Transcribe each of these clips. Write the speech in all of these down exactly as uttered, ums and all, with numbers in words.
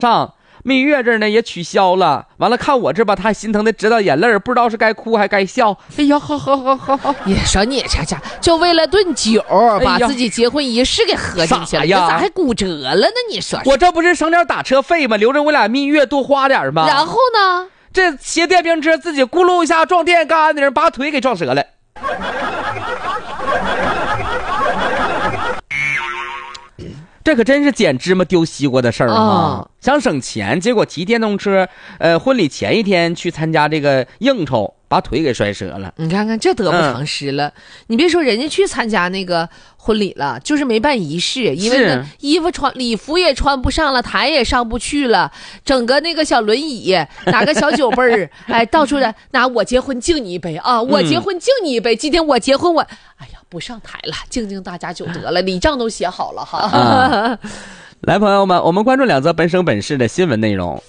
上蜜月这儿呢也取消了，完了看我这吧，他还心疼的直到眼泪，不知道是该哭还该笑。哎呀，好好好好好， 你说你这这就为了顿酒，把自己结婚仪式给喝进去了，你咋还骨折了呢？你说我这不是省点打车费吗？留着我俩蜜月多花点吗？ 然后呢？ 这骑电瓶车自己咕噜一下撞电，干的人把腿给撞折了。这可真是捡芝麻丢西瓜的事儿啊！哦、想省钱，结果骑电动车，呃，婚礼前一天去参加这个应酬，把腿给摔折了。 你看看这得不偿失了。嗯、你别说人家去参加那个婚礼了，就是没办仪式，因为那衣服穿礼服也穿不上了，台也上不去了，整个那个小轮椅，拿个小酒杯儿，哎，到处的拿我结婚敬你一杯啊，我结婚敬你一杯，嗯、今天我结婚我，哎呀。不上台了，敬敬大家就得了，礼账都写好了哈。啊、 来，朋友们，我们关注两则本省本市的新闻内容。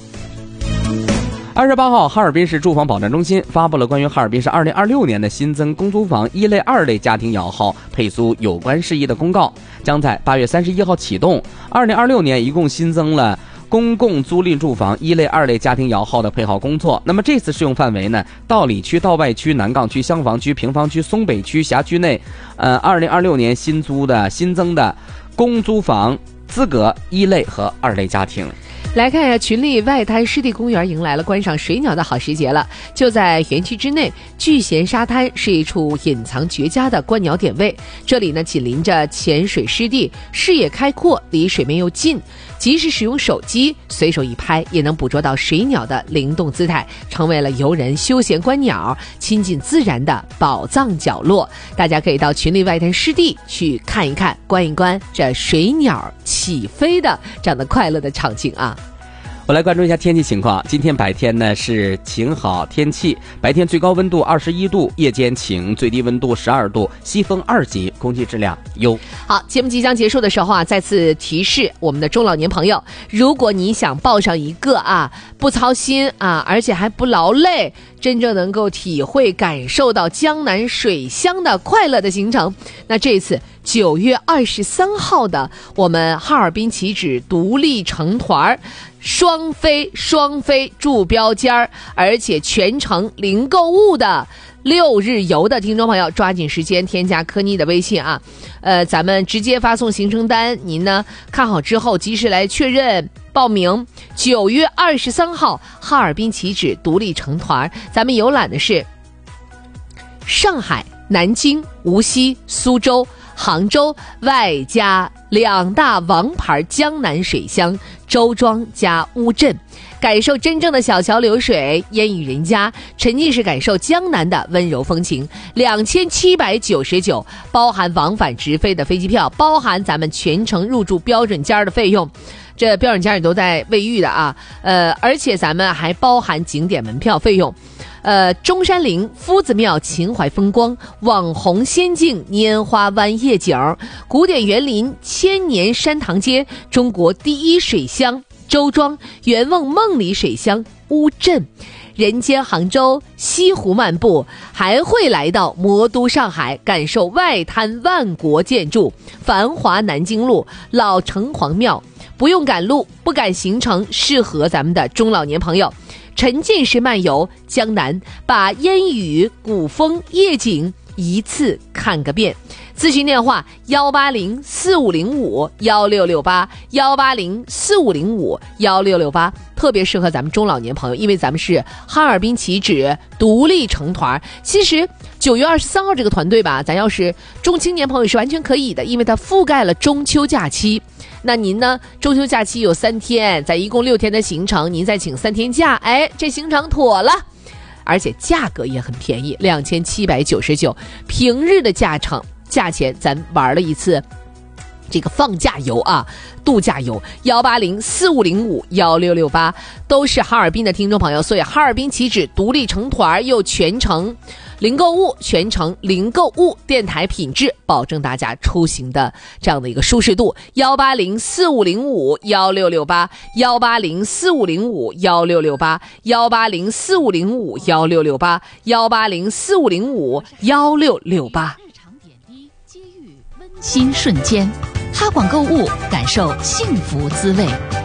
二十八号，哈尔滨市住房保障中心发布了关于哈尔滨市二零二六年的新增公租房一类、二类家庭摇号配租有关事宜的公告，将在八月三十一号启动。二零二六年一共新增了公共租赁住房一类、二类家庭摇号的配号工作。那么这次适用范围呢，到里区、到外区、南岗区、香坊区、平房区、松北区辖区内，呃，二零二六年新租的新增的公租房资格一类和二类家庭。 来看一下，群力外滩湿地公园迎来了观赏水鸟的好时节了。就在园区之内，聚贤沙滩是一处隐藏绝佳的观鸟点位。这里呢，紧邻着浅水湿地，视野开阔，离水面又近，即使使用手机随手一拍，也能捕捉到水鸟的灵动姿态，成为了游人休闲观鸟、亲近自然的宝藏角落。大家可以到群力外滩湿地去看一看、观一观这水鸟起飞的这样的快乐的场景啊。 我来关注一下天气情况。今天白天呢是晴好天气，白天最高温度二十一度，夜间晴，最低温度十二度，西风二级，空气质量优。 好，节目即将结束的时候啊，再次提示我们的中老年朋友，如果你想报上一个啊不操心啊，而且还不劳累，真正能够体会感受到江南水乡的快乐的行程，那这次九月二十三号的我们哈尔滨起止独立成团双飞双飞住标间儿，而且全程零购物的六日游的听众朋友，抓紧时间添加科妮的微信啊，呃，咱们直接发送行程单，您呢看好之后及时来确认报名。九月二十三号，哈尔滨起止独立成团，咱们游览的是上海、南京、无锡、苏州、杭州，外加两大王牌江南水乡周庄加乌镇，感受真正的小桥流水、烟雨人家，沉浸式感受江南的温柔风情。两千七百九十九，包含往返直飞的飞机票，包含咱们全程入住标准间的费用。这标准间也都在卫浴的啊，呃，而且咱们还包含景点门票费用。呃，中山陵、夫子庙秦淮风光、网红仙境拈花湾夜景、古典园林千年山塘街、中国第一水乡周庄、圆梦梦里水乡乌镇、人间杭州、西湖漫步，还会来到魔都上海，感受外滩万国建筑、繁华南京路、老城隍庙。不用赶路，不赶行程，适合咱们的中老年朋友。沉浸式漫游江南，把烟雨、古风、夜景一次看个遍。咨询电话幺八零四五零五幺六六八幺八零四五零五幺六六八，特别适合咱们中老年朋友，因为咱们是哈尔滨起止独立成团。其实九月二十三号这个团队吧，咱要是中青年朋友是完全可以的，因为它覆盖了中秋假期。那您呢？中秋假期有三天，在一共六天的行程，您再请三天假，哎，这行程妥了，而且价格也很便宜，两千七百九十九，平日的价程价钱，咱玩了一次这个放假游啊，度假游，幺八零四五零五幺六六八，都是哈尔滨的听众朋友，所以哈尔滨起止独立成团，又全程零购物，全程零购物，电台品质保证大家出行的这样的一个舒适度。幺八零四五零五幺六六八，幺八零四五零五幺六六八，幺八零四五零五幺六六八，幺八零四五零五幺六六八。 日常点滴，接遇温馨瞬间，哈广购物，感受幸福滋味。